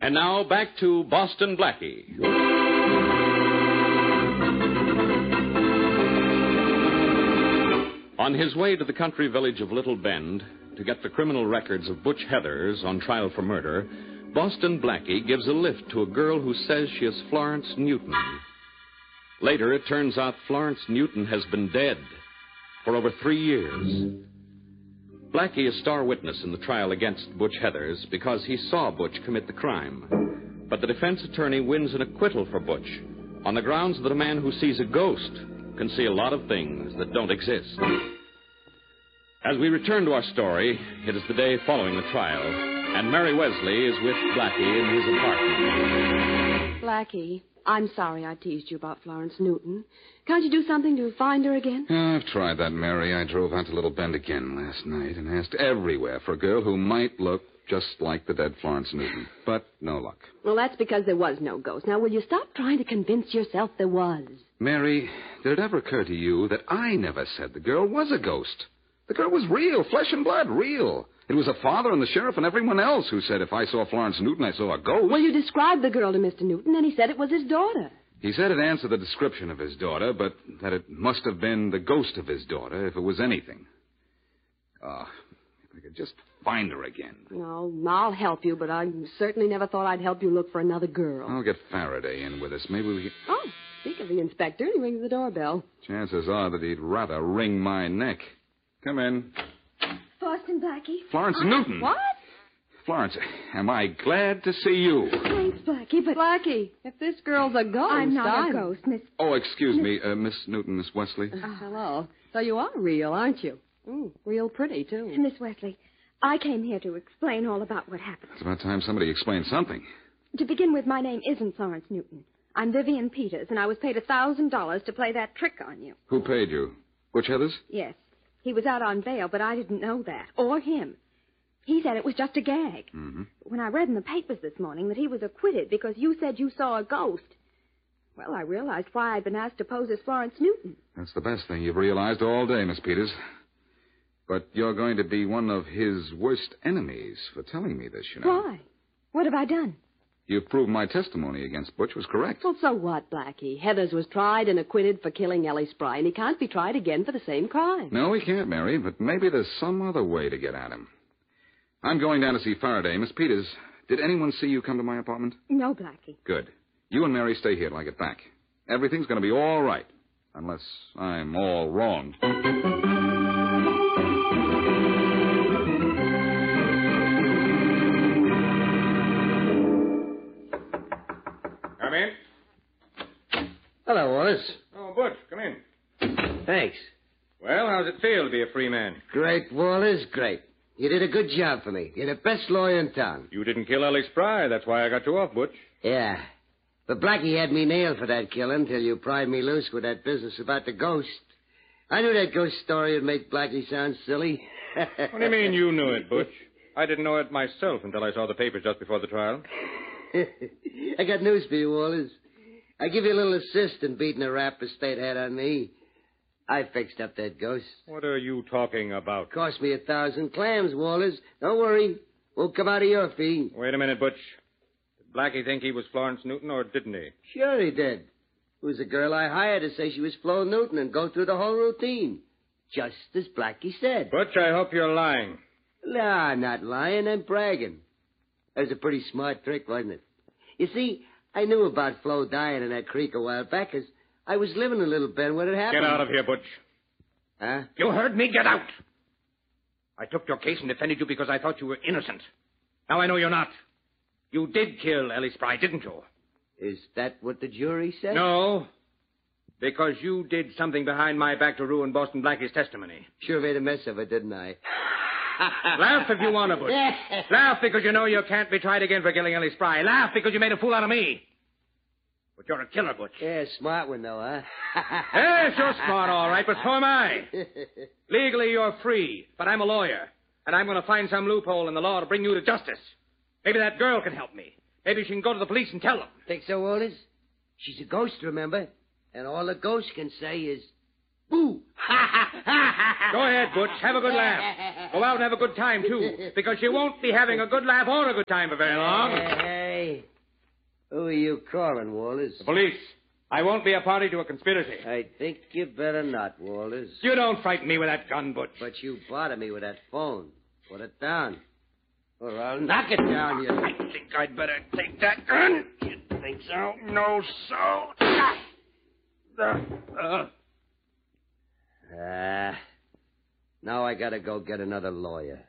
And now back to Boston Blackie. On his way to the country village of Little Bend to get the criminal records of Butch Heathers on trial for murder, Boston Blackie gives a lift to a girl who says she is Florence Newton. Later, it turns out Florence Newton has been dead for over 3 years. Blackie is star witness in the trial against Butch Heathers because he saw Butch commit the crime. But the defense attorney wins an acquittal for Butch on the grounds that a man who sees a ghost can see a lot of things that don't exist. As we return to our story, it is the day following the trial, and Mary Wesley is with Blackie in his apartment. Blackie, I'm sorry I teased you about Florence Newton. Can't you do something to find her again? I've tried that, Mary. I drove out to Little Bend again last night and asked everywhere for a girl who might look just like the dead Florence Newton. But no luck. Well, that's because there was no ghost. Now, will you stop trying to convince yourself there was? Mary, did it ever occur to you that I never said the girl was a ghost? The girl was real, flesh and blood, real. It was her father and the sheriff and everyone else who said if I saw Florence Newton, I saw a ghost. Well, you described the girl to Mr. Newton, and he said it was his daughter. He said it answered the description of his daughter, but that it must have been the ghost of his daughter if it was anything. If I could just find her again. No, I'll help you, but I certainly never thought I'd help you look for another girl. I'll get Faraday in with us. Maybe we can... Oh, speak of the inspector, he rings the doorbell. Chances are that he'd rather wring my neck. Come in. Boston Blackie. Florence Newton. What? Florence, am I glad to see you. Thanks, Blackie, but... Blackie, if this girl's a ghost, I'm not a ghost, Miss... Oh, excuse me, Miss Newton, Miss Wesley. Hello. So you are real, aren't you? Real pretty, too. Miss Wesley, I came here to explain all about what happened. It's about time somebody explained something. To begin with, my name isn't Florence Newton. I'm Vivian Peters, and I was paid $1,000 to play that trick on you. Who paid you? Butch Heathers? Yes. He was out on bail, but I didn't know that, or him. He said it was just a gag. Mm-hmm. When I read in the papers this morning that he was acquitted because you said you saw a ghost, well, I realized why I'd been asked to pose as Florence Newton. That's the best thing you've realized all day, Miss Peters. But you're going to be one of his worst enemies for telling me this, you know. Why? What have I done? You've proved my testimony against Butch was correct. Well, so what, Blackie? Heathers was tried and acquitted for killing Ellie Spry, and he can't be tried again for the same crime. No, he can't, Mary, but maybe there's some other way to get at him. I'm going down to see Faraday. Miss Peters, did anyone see you come to my apartment? No, Blackie. Good. You and Mary stay here till I get back. Everything's going to be all right, unless I'm all wrong. Come in. Hello, Wallace. Oh, Butch, come in. Thanks. Well, how's it feel to be a free man? Great, Wallace, great. You did a good job for me. You're the best lawyer in town. You didn't kill Ellie Spry. That's why I got you off, Butch. Yeah. But Blackie had me nailed for that killing till you pried me loose with that business about the ghost. I knew that ghost story would make Blackie sound silly. What do you mean you knew it, Butch? I didn't know it myself until I saw the papers just before the trial. I got news for you, Wallace. I give you a little assist in beating a rap the state had on me. I fixed up that ghost. What are you talking about? Cost me 1,000 clams, Wallace. Don't worry. Won't come out of your fee. Wait a minute, Butch. Did Blackie think he was Florence Newton, or didn't he? Sure he did. It was a girl I hired to say she was Flo Newton and go through the whole routine. Just as Blackie said. Butch, I hope you're lying. Nah, I'm not lying. I'm bragging. That was a pretty smart trick, wasn't it? You see, I knew about Flo dying in that creek a while back, 'cause I was living in Little Bend when it happened. Get out of here, Butch. Huh? You heard me. Get out. I took your case and defended you because I thought you were innocent. Now I know you're not. You did kill Ellie Spry, didn't you? Is that what the jury said? No, because you did something behind my back to ruin Boston Blackie's testimony. Sure made a mess of it, didn't I? Laugh if you want to, Butch. Laugh because you know you can't be tried again for killing Ellie Spry. Laugh because you made a fool out of me. But you're a killer, Butch. Yeah, smart one, though, huh? Yes, you're smart, all right, but so am I. Legally, you're free, but I'm a lawyer, and I'm going to find some loophole in the law to bring you to justice. Maybe that girl can help me. Maybe she can go to the police and tell them. Think so, Wallace? She's a ghost, remember? And all the ghost can say is, boo! Go ahead, Butch. Have a good laugh. Go out and have a good time, too, because you won't be having a good laugh or a good time for very long. Hey, who are you calling, Walters? The police. I won't be a party to a conspiracy. I think you better not, Walters. You don't frighten me with that gun, Butch. But you bother me with that phone. Put it down. Or I'll knock it down, you... I think I'd better take that gun. You think so? No, so. Now I gotta go get another lawyer.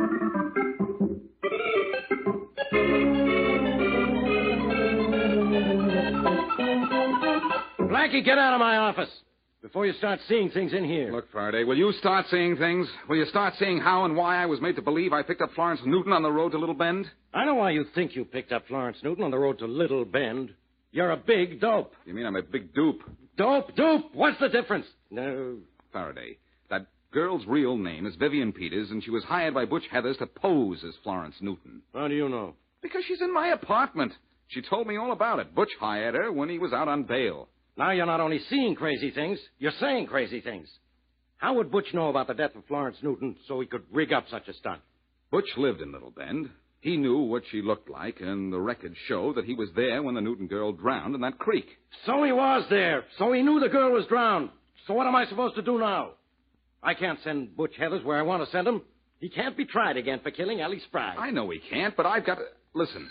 Blackie, get out of my office before you start seeing things in here. Look, Faraday, will you start seeing things? Will you start seeing how and why I was made to believe I picked up Florence Newton on the road to Little Bend? I know why you think you picked up Florence Newton on the road to Little Bend. You're a big dope. You mean I'm a big dupe? Dupe? What's the difference? No. Faraday, that girl's real name is Vivian Peters, and she was hired by Butch Heathers to pose as Florence Newton. How do you know? Because she's in my apartment. She told me all about it. Butch hired her when he was out on bail. Now you're not only seeing crazy things, you're saying crazy things. How would Butch know about the death of Florence Newton so he could rig up such a stunt? Butch lived in Little Bend. He knew what she looked like, and the records show that he was there when the Newton girl drowned in that creek. So he was there. So he knew the girl was drowned. So what am I supposed to do now? I can't send Butch Heathers where I want to send him. He can't be tried again for killing Ellie Spry. I know he can't, but I've got to... Listen.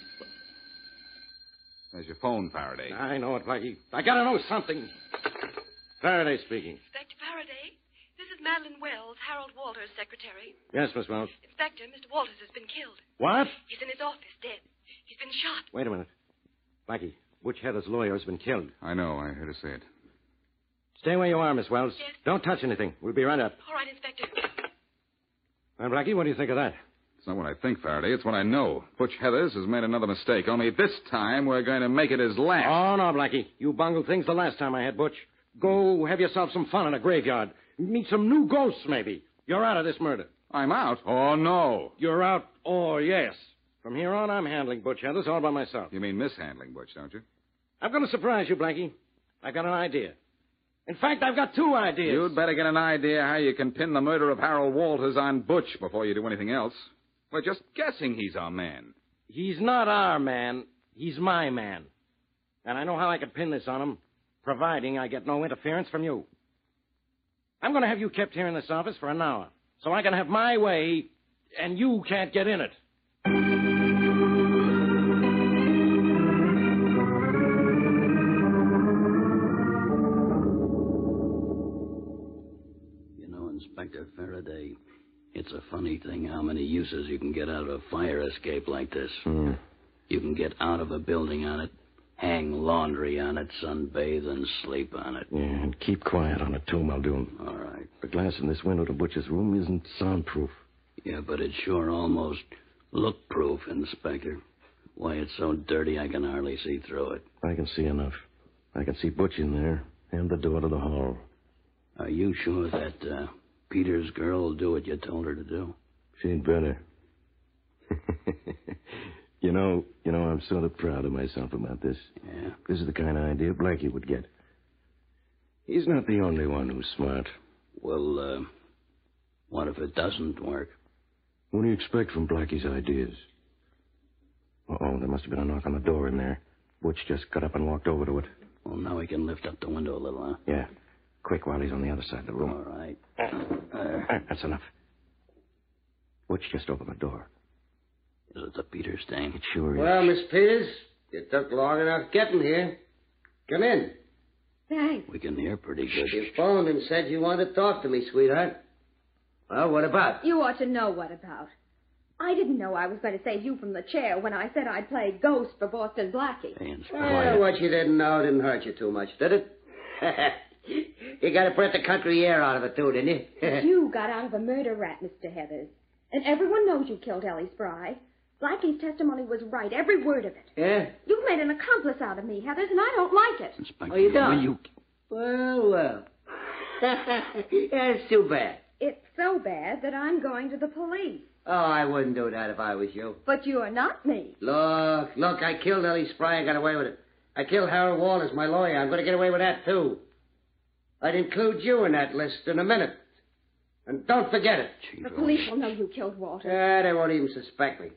There's your phone, Faraday. I know it, Blackie. I gotta know something. Faraday speaking. Inspector Faraday, this is Madeline Wells, Harold Walters' secretary. Yes, Miss Wells. Inspector, Mr. Walters has been killed. What? He's in his office, dead. He's been shot. Wait a minute. Blackie, Butch Heather's lawyer has been killed. I know. I heard her say it. Stay where you are, Miss Wells. Yes. Don't touch anything. We'll be right up. All right, Inspector. Well, Blackie, what do you think of that? It's not what I think, Faraday. It's what I know. Butch Heathers has made another mistake. Only this time we're going to make it his last. Oh, no, Blackie. You bungled things the last time I had Butch. Go have yourself some fun in a graveyard. Meet some new ghosts, maybe. You're out of this murder. I'm out? Oh, no. You're out? Oh, yes. From here on, I'm handling Butch Heathers all by myself. You mean mishandling Butch, don't you? I'm going to surprise you, Blackie. I've got an idea. In fact, I've got two ideas. You'd better get an idea how you can pin the murder of Harold Walters on Butch before you do anything else. We're just guessing he's our man. He's not our man. He's my man. And I know how I can pin this on him, providing I get no interference from you. I'm going to have you kept here in this office for an hour, so I can have my way, and you can't get in it. You know, Inspector Faraday, it's a funny thing how many uses you can get out of a fire escape like this. You can get out of a building on it, hang laundry on it, sunbathe, and sleep on it. Yeah, and keep quiet on it, too, Muldoon. All right. The glass in this window to Butch's room isn't soundproof. Yeah, but it's sure almost look-proof, Inspector. Why, it's so dirty I can hardly see through it. I can see enough. I can see Butch in there and the door to the hall. Are you sure that Peter's girl will do what you told her to do? She'd better. You know, I'm sort of proud of myself about this. Yeah? This is the kind of idea Blackie would get. He's not the only one who's smart. Well, what if it doesn't work? What do you expect from Blackie's ideas? Uh-oh, there must have been a knock on the door in there. Butch just got up and walked over to it. Well, now we can lift up the window a little, huh? Yeah. Quick, while he's on the other side of the room. All right. That's enough. Butch just opened the door. Is it the Peter stain? It sure is. Well, Miss Peters, you took long enough getting here. Come in. Thanks. We can hear pretty good. You phoned and said you wanted to talk to me, sweetheart. Well, what about? You ought to know what about. I didn't know I was going to save you from the chair when I said I'd play ghost for Boston Blackie. Hey, Well, what you didn't know didn't hurt you too much, did it? You got to put the country air out of it, too, didn't you? You got out of a murder rap, Mr. Heathers. And everyone knows you killed Ellie Spry. Blackie's testimony was right, every word of it. Yeah? You've made an accomplice out of me, Heathers, and I don't like it. Inspector, Oh, you don't? will you... Well. That's too bad. It's so bad that I'm going to the police. Oh, I wouldn't do that if I was you. But you're not me. Look, I killed Ellie Spry. I got away with it. I killed Harold Walters, my lawyer. I'm going to get away with that, too. I'd include you in that list in a minute. And don't forget it. The police will know you killed Walter. They won't even suspect me.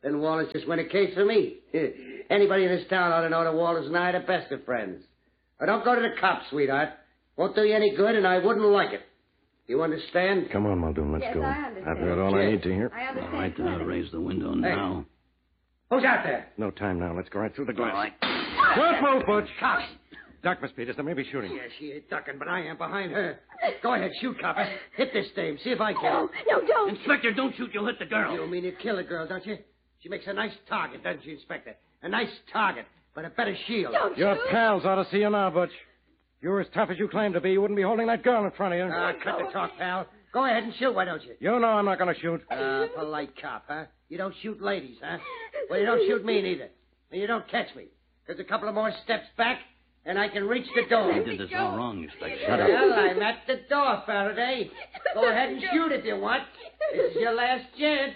Then Wallace just win a case for me. Anybody in this town ought to know that Wallace and I are the best of friends. But don't go to the cops, sweetheart. Won't do you any good, and I wouldn't like it. You understand? Come on, Muldoon, let's go. I understand. I've heard all I need to hear. I understand. All right, I'll raise the window now. Who's out there? No time now. Let's go right through the glass. All right. Don't move, Butch. Cops. Duck, Miss Peters. They may be shooting. Yeah, she ain't ducking, but I am behind her. Go ahead, shoot, copper. Hit this dame. See if I can. No, don't. Inspector, don't shoot. You'll hit the girl. You mean you kill a girl, don't you? She makes a nice target, doesn't she, Inspector? A nice target, but a better shield. Don't Your shoot. pals ought to see you now, Butch. If you were as tough as you claim to be, you wouldn't be holding that girl in front of you. Cut the talk, pal. Go ahead and shoot, why don't you? You know I'm not going to shoot. Polite cop, huh? You don't shoot ladies, huh? Well, you don't shoot me neither. And you don't catch me. There's a couple of more steps back, and I can reach the door. You did this all wrong, Inspector. Shut up. Well, I'm at the door, Faraday. Go ahead and shoot if you want. This is your last chance.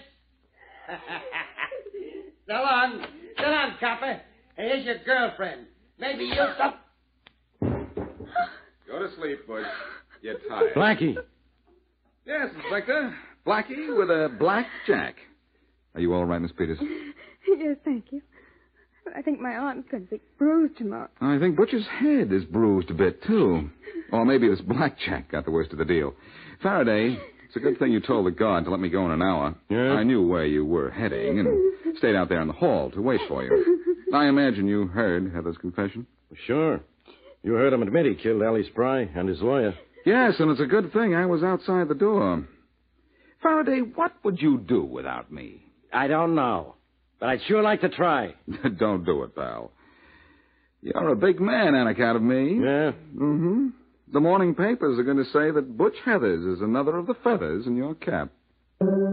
So long. So long, copper. And here's your girlfriend. Maybe you'll stop. Go to sleep, Butch. You're tired. Blackie. Yes, Inspector. Blackie with a black jack. Are you all right, Miss Peters? Yes, thank you. But I think my arm's going to be bruised tomorrow. I think Butch's head is bruised a bit, too. Or maybe this blackjack got the worst of the deal. Faraday, it's a good thing you told the guard to let me go in an hour. Yeah? I knew where you were heading and stayed out there in the hall to wait for you. I imagine you heard Heather's confession? Sure. You heard him admit he killed Ellie Spry and his lawyer. Yes, and it's a good thing I was outside the door. Faraday, what would you do without me? I don't know. But I'd sure like to try. Don't do it, pal. You're a big man on account of me. Yeah? Mm-hmm. The morning papers are going to say that Butch Heathers is another of the feathers in your cap.